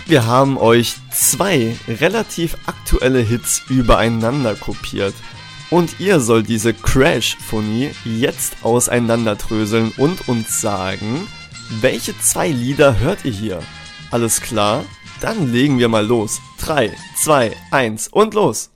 Wir haben euch 2 relativ aktuelle Hits übereinander kopiert. Und ihr sollt diese Crash-Phonie jetzt auseinanderdröseln und uns sagen, welche 2 Lieder hört ihr hier? Alles klar? Dann legen wir mal los. 3, 2, 1 und los!